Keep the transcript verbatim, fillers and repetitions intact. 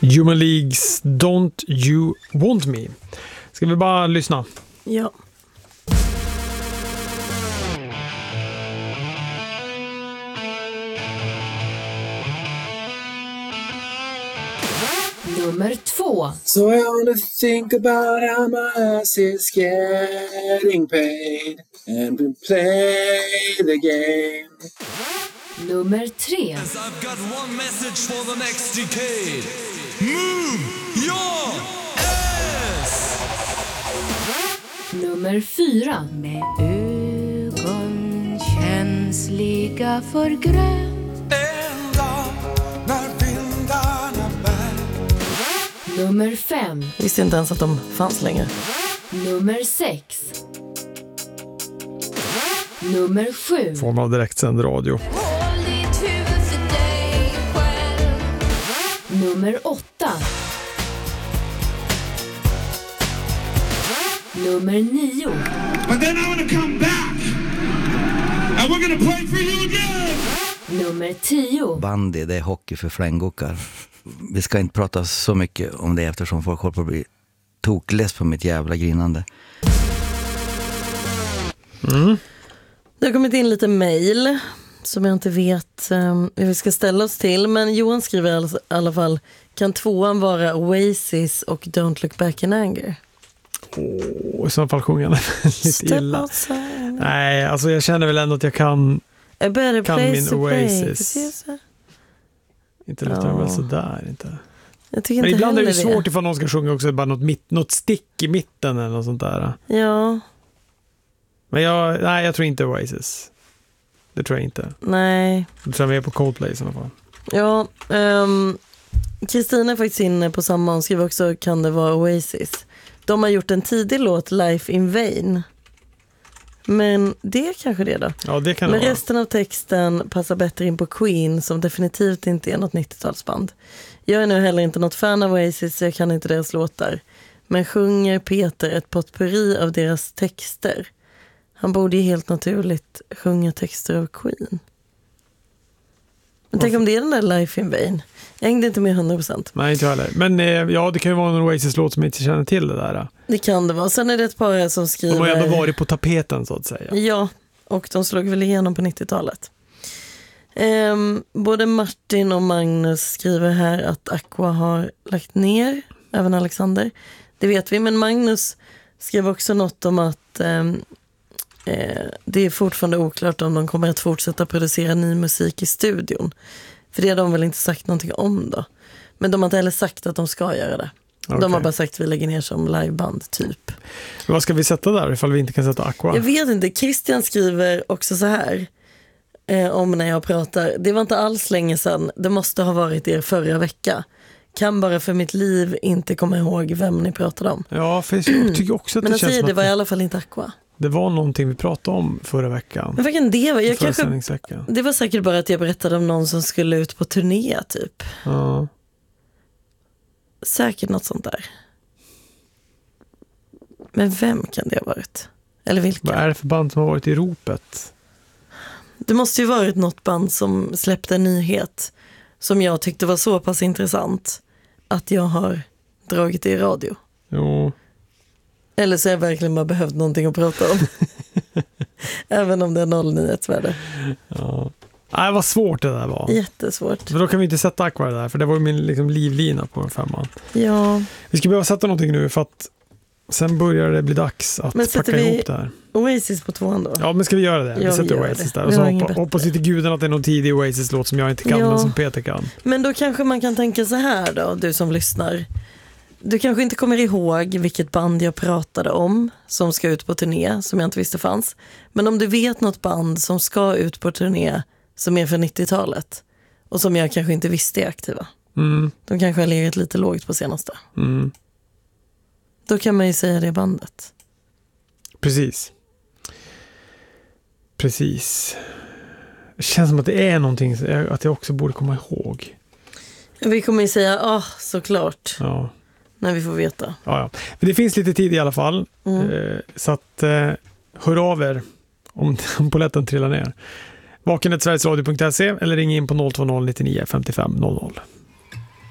Human Leagues Don't You Want Me. Ska vi bara lyssna? Ja. Nummer två. So I wanna think about how my ass is getting paid and we play the game. Nummer tre. I've got one message for the next decade. Move your ass! Nummer fyra. Med ögon känsliga för grönt. En dag när vindarna bär. Nummer fem. Visste inte ens att de fanns längre. Nummer sex. Nummer sju. Form av direktsänd radio. Nummer åtta. Nummer nio. But then I'm gonna come back and we're gonna play for you again. Nummer tio. Bandy, det är hockey för flänggockar. Vi ska inte prata så mycket om det eftersom folk håller på att bli tokless på mitt jävla grinande. Mm. Det har kommit in lite mejl som jag inte vet um, hur vi ska ställa oss till. Men Johan skriver i all- alla fall: kan tvåan vara Oasis och Don't Look Back in Anger? Åh, i så fall sjunger han lite Step illa. outside. Nej, alltså jag känner väl ändå att jag kan A better kan place min to play. Oasis. Precis. Inte låter Ja. det väl sådär inte. Jag tycker Men inte ibland är det heller svårt ifall någon ska sjunga också bara något, mitt, något stick i mitten eller något sånt där. Ja, Men jag, nej, jag tror inte Oasis. Det tror jag inte. nej. Jag tror jag är på Coldplay i sådana fall. Ja, ehm, Kristina är faktiskt inne på samma. Hon skriver också: kan det vara Oasis? De har gjort en tidig låt, Life in Vain. Men det är kanske det då. Ja, det kan det Men vara. resten av texten passar bättre in på Queen, som definitivt inte är något nittiotalsband. Jag är nu heller inte något fan av Oasis, så jag kan inte deras låtar. Men sjunger Peter ett potpourri av deras texter? Han borde ju helt naturligt sjunga texter av Queen. Men tänk om det är den där Life in Vain. Jag hängde inte med hundra procent. Nej, inte heller. Men eh, ja, det kan ju vara en Oasis-låt som inte känner till det där. Det kan det vara. Sen är det ett par som skriver... De har ju ändå varit på tapeten så att säga. Ja, och de slog väl igenom på nittiotalet. Ehm, både Martin och Magnus skriver här att Aqua har lagt ner, även Alexander. Det vet vi, men Magnus skrev också något om att ehm, eh, det är fortfarande oklart om de kommer att fortsätta producera ny musik i studion. För det har de väl inte sagt någonting om då. Men de har inte heller sagt att de ska göra det. Okay. De har bara sagt att vi lägger ner som liveband typ. Men vad ska vi sätta där ifall vi inte kan sätta Aqua? Jag vet inte. Christian skriver också så här eh, om när jag pratar. Det var inte alls länge sedan. Det måste ha varit er förra vecka. Kan bara för mitt liv inte komma ihåg vem ni pratade om. Ja, för jag tycker också att Men det han känns säger som det att var i alla fall inte Aqua. det var någonting vi pratade om förra veckan. Men vilken det var? Jag förra kanske, sändningsveckan. det var säkert bara att jag berättade om någon som skulle ut på turné typ. Ja. Säkert något sånt där. Men vem kan det ha varit? Eller vilka? Vad är det för band som har varit i ropet? Det måste ju varit något band som släppte en nyhet som jag tyckte var så pass intressant att jag har dragit det i radio. Jo. Eller så har jag verkligen bara behövt någonting att prata om. Även om det är noll nyhetsvärde. Ja. Nej, vad svårt det där var. Jättesvårt. För då kan vi inte sätta Aqua där, för det var ju min liksom, livlina på en femman. Ja. Vi ska behöva sätta någonting nu för att sen börjar det bli dags att Men sätter packa vi ihop det här. Oasis på tvåan då? Ja, men ska vi göra det? Ja, vi sätter vi Oasis det. där. Och Vi så har inget hoppa, bättre. hoppas vi till guden att det är någon tidig Oasis-låt som jag inte kan, Ja. men som Peter kan. Men då kanske man kan tänka så här då, du som lyssnar. Du kanske inte kommer ihåg vilket band jag pratade om som ska ut på turné, som jag inte visste fanns. Men om du vet något band som ska ut på turné som är för nittiotalet och som jag kanske inte visste är aktiva. Mm. De kanske har legat lite lågt på senaste. Mm. Då kan man ju säga det bandet. Precis. Precis. Det känns som att det är någonting att jag också borde komma ihåg. Vi kommer ju säga, ja, oh, såklart. Ja. När vi får veta. Ja, ja. Men det finns lite tid i alla fall. Mm. Eh, så att eh, hör av er om, om polletten trillar ner. vaken snabel-a sverigesradio punkt se eller ring in på noll två noll nittionio femtiofem noll noll.